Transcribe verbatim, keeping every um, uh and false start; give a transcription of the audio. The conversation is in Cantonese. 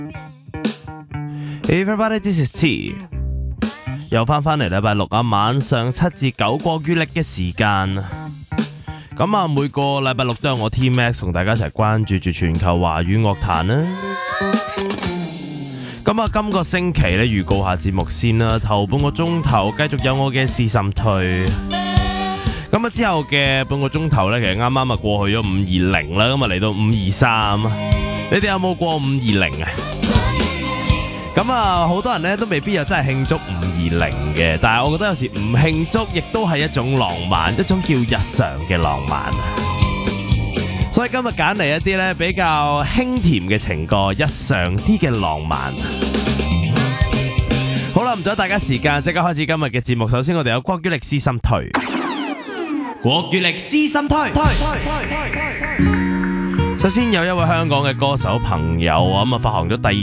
Hey everybody, this is T。又翻返嚟禮拜六啊，晚上七至九國語歷嘅時間。咁啊，每個禮拜六都有我 T Max 同大家一齊關注住全球華語樂壇啦。咁啊，今個星期咧預告下節目先啦，頭半個鐘頭繼續有我嘅試審推。咁啊，之後嘅半個鐘頭咧，其實啱啱啊過去咗五二零啦，咁啊嚟到五二三。你哋有冇過五二零啊？咁啊，好多人咧都未必有真係慶祝五二零嘅，但係我覺得有時唔慶祝亦都係一種浪漫，一種叫日常嘅浪漫。所以今日揀嚟一啲咧比較輕甜嘅情歌，日常啲嘅浪漫。好啦，唔阻大家時間，即刻開始今日嘅節目。首先我哋有國語歷試審推，國語歷試審推。首先有一位香港嘅歌手朋友啊，咁啊發行咗第